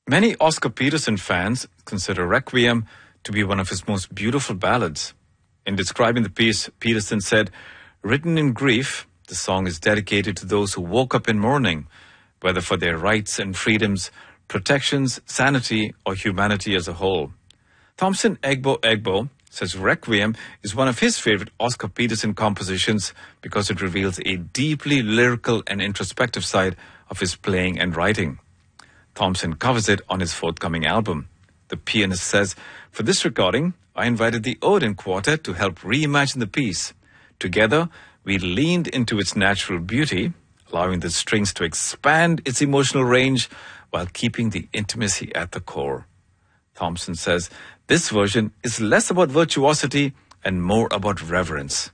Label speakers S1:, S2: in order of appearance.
S1: Many Oscar Peterson fans consider Requiem to be one of his most beautiful ballads. In describing the piece, Peterson said, "Written in grief, the song is dedicated to those who woke up in mourning, whether for their rights and freedoms, protections, sanity, or humanity as a whole." Thompson Egbo says Requiem is one of his favorite Oscar Peterson compositions because it reveals a deeply lyrical and introspective side of his playing and writing. Thompson covers it on his forthcoming album. The pianist says, "For this recording, I invited the Odin Quartet to help reimagine the piece. Together, we leaned into its natural beauty, allowing the strings to expand its emotional range while keeping the intimacy at the core." Thompson says, "This version is less about virtuosity and more about reverence."